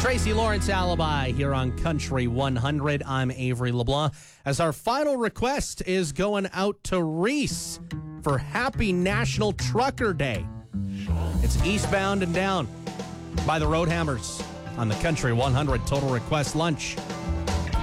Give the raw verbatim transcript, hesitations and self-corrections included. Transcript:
Tracy Lawrence Alibi here on Country one hundred. I'm Avery LeBlanc. As our final request is going out to Reese for Happy National Trucker Day. It's Eastbound and Down by the Roadhammers on the Country one hundred Total Request Lunch.